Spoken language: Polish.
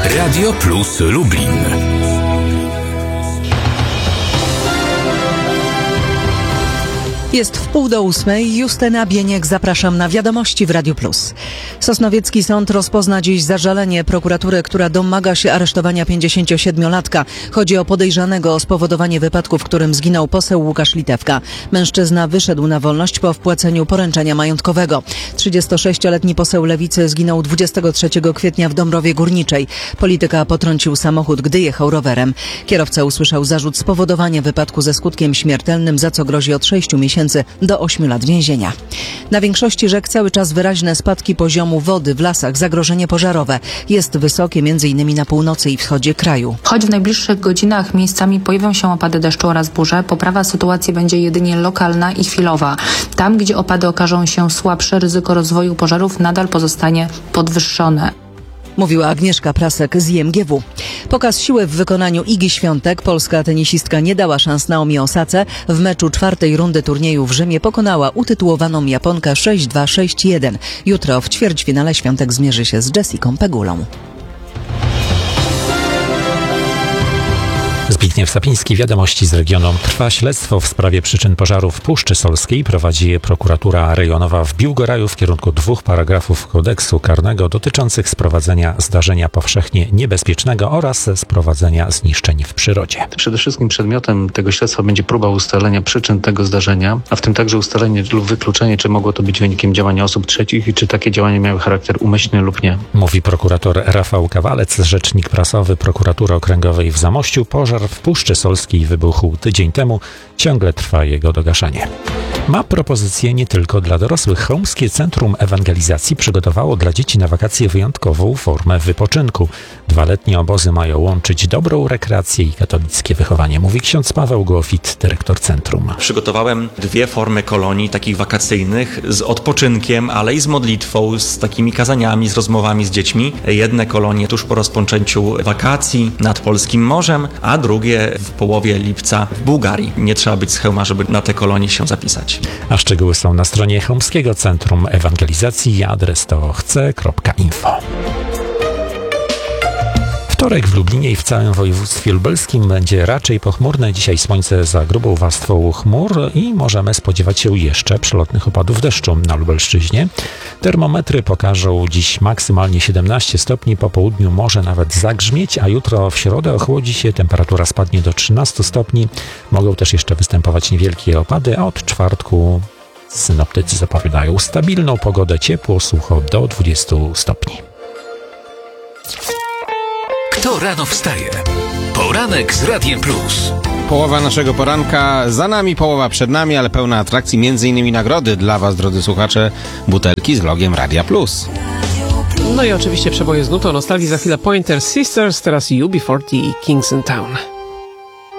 Radio Plus Lublin. Jest 7:30. Justyna Bieniek, zapraszam na wiadomości w Radio Plus. Sosnowiecki sąd rozpozna dziś zażalenie prokuratury, która domaga się aresztowania 57-latka. Chodzi o podejrzanego o spowodowanie wypadku, w którym zginął poseł Łukasz Litewka. Mężczyzna wyszedł na wolność po wpłaceniu poręczenia majątkowego. 36-letni poseł Lewicy zginął 23 kwietnia w Dąbrowie Górniczej. Polityka potrącił samochód, gdy jechał rowerem. Kierowca usłyszał zarzut spowodowania wypadku ze skutkiem śmiertelnym, za co grozi od 6 miesięcy do 8 lat więzienia. Na większości rzek cały czas wyraźne spadki poziomu wody w lasach, zagrożenie pożarowe jest wysokie m.in. na północy i wschodzie kraju. Choć w najbliższych godzinach miejscami pojawią się opady deszczu oraz burze, poprawa sytuacji będzie jedynie lokalna i chwilowa. Tam, gdzie opady okażą się słabsze, ryzyko rozwoju pożarów nadal pozostanie podwyższone. Mówiła Agnieszka Prasek z IMGW. Pokaz siły w wykonaniu Igi Świątek. Polska tenisistka nie dała szans Naomi Osace. W meczu czwartej rundy turnieju w Rzymie pokonała utytułowaną Japonkę 6-2, 6-1. Jutro w ćwierćfinale Świątek zmierzy się z Jessicą Pegulą. Zbigniew Sapiński, wiadomości z regionu. Trwa śledztwo w sprawie przyczyn pożaru w Puszczy Solskiej. Prowadzi je prokuratura rejonowa w Biłgoraju w kierunku 2 paragrafów kodeksu karnego dotyczących sprowadzenia zdarzenia powszechnie niebezpiecznego oraz sprowadzenia zniszczeń w przyrodzie. Przede wszystkim przedmiotem tego śledztwa będzie próba ustalenia przyczyn tego zdarzenia, a w tym także ustalenie lub wykluczenie, czy mogło to być wynikiem działania osób trzecich i czy takie działania miały charakter umyślny lub nie. Mówi prokurator Rafał Kawalec, rzecznik prasowy Prokuratury Okręgowej w Zamościu. Pożar w Puszczy Solskiej wybuchł tydzień temu. Ciągle trwa jego dogaszanie. Ma propozycję nie tylko dla dorosłych. Chełmskie Centrum Ewangelizacji przygotowało dla dzieci na wakacje wyjątkową formę wypoczynku. 2-letnie obozy mają łączyć dobrą rekreację i katolickie wychowanie, mówi ksiądz Paweł Głowit, dyrektor centrum. Przygotowałem 2 formy kolonii takich wakacyjnych z odpoczynkiem, ale i z modlitwą, z takimi kazaniami, z rozmowami z dziećmi. Jedne kolonie tuż po rozpoczęciu wakacji nad Polskim Morzem, a drugie w połowie lipca w Bułgarii. Nie trzeba być z Chełma, żeby na te kolonie się zapisać. A szczegóły są na stronie Chełmskiego Centrum Ewangelizacji. Adres to chce.info. Wtorek w Lublinie i w całym województwie lubelskim będzie raczej pochmurny. Dzisiaj słońce za grubą warstwą chmur i możemy spodziewać się jeszcze przelotnych opadów deszczu na Lubelszczyźnie. Termometry pokażą dziś maksymalnie 17 stopni, po południu może nawet zagrzmieć, a jutro w środę ochłodzi się, temperatura spadnie do 13 stopni. Mogą też jeszcze występować niewielkie opady, a od czwartku synoptycy zapowiadają stabilną pogodę, ciepło, sucho do 20 stopni. Kto rano wstaje? Poranek z Radiem Plus. Połowa naszego poranka za nami, połowa przed nami, ale pełna atrakcji, m.in. nagrody dla Was, drodzy słuchacze, butelki z logiem Radia Plus. No i oczywiście przeboje z nutą nostalgii, za chwilę Pointer Sisters, teraz UB40 i Kingston Town.